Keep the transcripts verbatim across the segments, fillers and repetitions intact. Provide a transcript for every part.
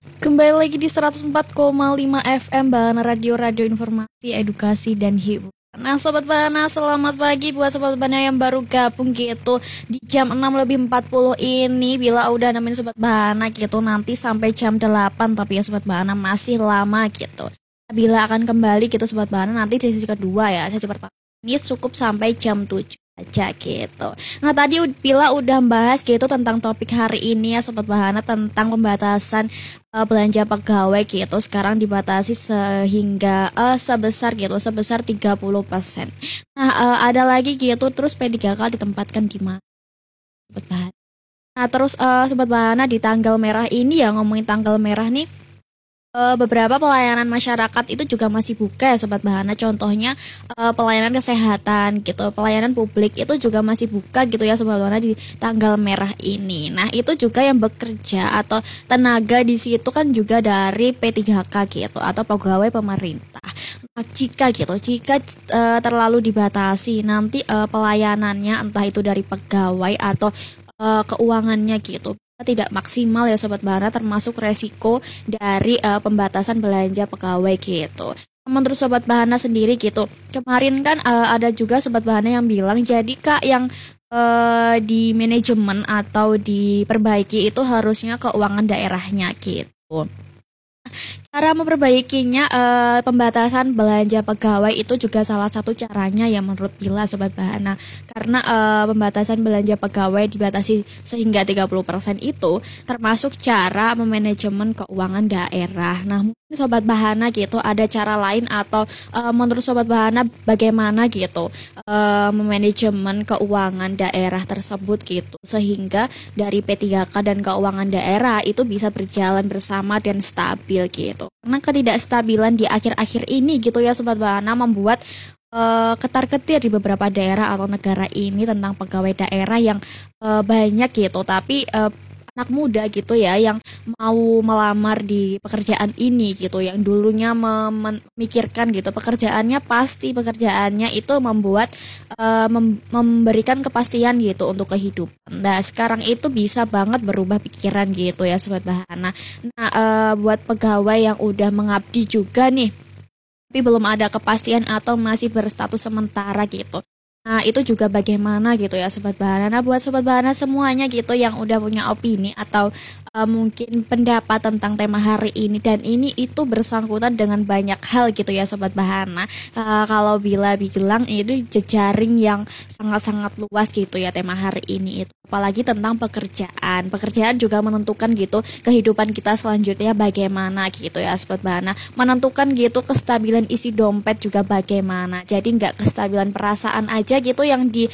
Kembali lagi di seratus empat koma lima F M Bahana Radio, Radio Informasi, Edukasi, dan Hiburan. Nah Sobat Bahana, selamat pagi buat Sobat Bahana yang baru gabung gitu di jam enam lebih empat puluh ini. Bila udah nemenin Sobat Bahana gitu nanti sampai jam delapan, tapi ya Sobat Bahana masih lama gitu. Bila akan kembali gitu Sobat Bahana nanti di sesi kedua ya, sesi pertama ini cukup sampai jam tujuh aja gitu. Nah tadi Bila udah bahas gitu tentang topik hari ini ya Sobat Bahana, tentang pembatasan uh, belanja pegawai gitu. Sekarang dibatasi sehingga uh, sebesar gitu, sebesar tiga puluh persen. Nah uh, ada lagi gitu, terus P tiga K ditempatkan di mana Sobat Bahana? Nah terus uh, Sobat Bahana, di tanggal merah ini ya, ngomongin tanggal merah nih, Eh, beberapa pelayanan masyarakat itu juga masih buka ya Sobat Bahana. Contohnya eh, pelayanan kesehatan gitu, pelayanan publik itu juga masih buka gitu ya Sobat Bahana di tanggal merah ini. Nah itu juga yang bekerja atau tenaga di situ kan juga dari P tiga K gitu atau pegawai pemerintah. Nah, jika gitu, jika eh, terlalu dibatasi nanti eh, pelayanannya entah itu dari pegawai atau eh, keuangannya gitu tidak maksimal ya Sobat Bahana, termasuk resiko dari uh, pembatasan belanja pegawai gitu. Menurut Sobat Bahana sendiri gitu, kemarin kan uh, ada juga Sobat Bahana yang bilang jadi Kak yang uh, di manajemen atau diperbaiki itu harusnya keuangan daerahnya gitu. Cara memperbaikinya, eh, pembatasan belanja pegawai itu juga salah satu caranya ya menurut Bila Sobat Bahana. Karena eh, pembatasan belanja pegawai dibatasi sehingga tiga puluh persen itu termasuk cara memanajemen keuangan daerah. Nah, mungkin Sobat Bahana gitu ada cara lain atau eh, menurut Sobat Bahana bagaimana gitu eh, memanajemen keuangan daerah tersebut gitu sehingga dari P tiga K dan keuangan daerah itu bisa berjalan bersama dan stabil gitu. Karena ketidakstabilan di akhir-akhir ini gitu ya Sobat Bahana membuat uh, ketar-ketir di beberapa daerah atau negara ini tentang pegawai daerah yang uh, banyak gitu, tapi uh, anak muda gitu ya yang mau melamar di pekerjaan ini gitu, yang dulunya memikirkan gitu pekerjaannya pasti pekerjaannya itu membuat uh, mem- memberikan kepastian gitu untuk kehidupan. Nah sekarang itu bisa banget berubah pikiran gitu ya Sobat Bahana. Nah uh, buat pegawai yang udah mengabdi juga nih tapi belum ada kepastian atau masih berstatus sementara gitu. Nah, itu juga bagaimana gitu ya Sobat Bahana. Nah, buat Sobat Bahana semuanya gitu yang udah punya opini atau uh, mungkin pendapat tentang tema hari ini, dan ini itu bersangkutan dengan banyak hal gitu ya Sobat Bahana. Uh, kalau Bila bilang itu jejaring yang sangat-sangat luas gitu ya tema hari ini itu. Apalagi tentang pekerjaan. Pekerjaan juga menentukan gitu kehidupan kita selanjutnya bagaimana gitu ya Sobat Bahana. Menentukan gitu kestabilan isi dompet juga bagaimana. Jadi nggak kestabilan perasaan aja gitu yang di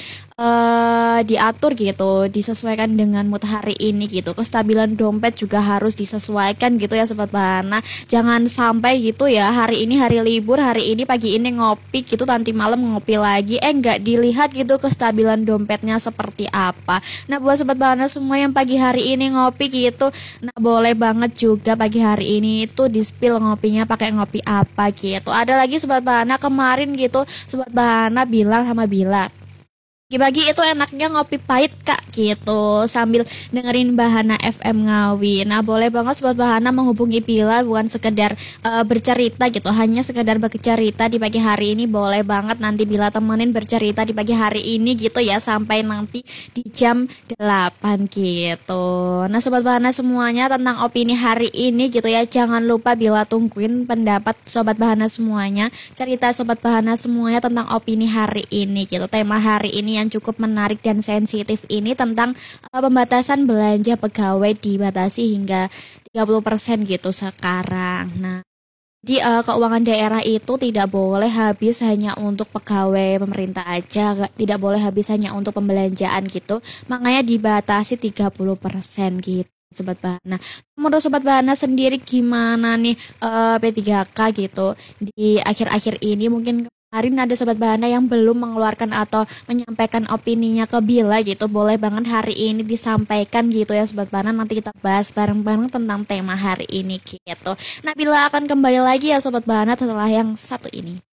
eh, diatur gitu, disesuaikan dengan mood hari ini gitu. Kestabilan dompet juga harus disesuaikan gitu ya Sobat Bahana. Jangan sampai gitu ya hari ini hari libur, hari ini pagi ini ngopi gitu, nanti malam ngopi lagi, eh nggak dilihat gitu kestabilan dompetnya seperti apa. Nah buat Sobat Bahana semua yang pagi hari ini ngopi gitu, nah boleh banget juga pagi hari ini itu di spill ngopinya pakai ngopi apa gitu. Ada lagi Sobat Bahana kemarin gitu, Sobat Bahana bilang sama Bila, pagi-pagi itu enaknya ngopi pahit Kak gitu sambil dengerin Bahana F M Ngawi. Nah boleh banget Sobat Bahana menghubungi Bila, bukan sekedar eh, bercerita gitu, hanya sekedar bercerita di pagi hari ini boleh banget, nanti Bila temenin bercerita di pagi hari ini gitu ya sampai nanti di jam delapan gitu. Nah Sobat Bahana semuanya tentang opini hari ini gitu ya, jangan lupa Bila tungguin pendapat Sobat Bahana semuanya, cerita Sobat Bahana semuanya tentang opini hari ini gitu. Tema hari ini yang cukup menarik dan sensitif ini tentang uh, pembatasan belanja pegawai dibatasi hingga tiga puluh persen gitu sekarang. Nah, jadi uh, keuangan daerah itu tidak boleh habis hanya untuk pegawai pemerintah aja, gak- tidak boleh habis hanya untuk pembelanjaan gitu. Makanya dibatasi tiga puluh persen gitu. Sobat Bahana. Menurut Sobat Bahana sendiri gimana nih eh, P tiga K gitu di akhir-akhir ini? Mungkin kemarin ada Sobat Bahana yang belum mengeluarkan atau menyampaikan opininya ke Bila gitu. Boleh banget hari ini disampaikan gitu ya Sobat Bahana. Nanti kita bahas bareng-bareng tentang tema hari ini gitu. Nah Bila akan kembali lagi ya Sobat Bahana setelah yang satu ini.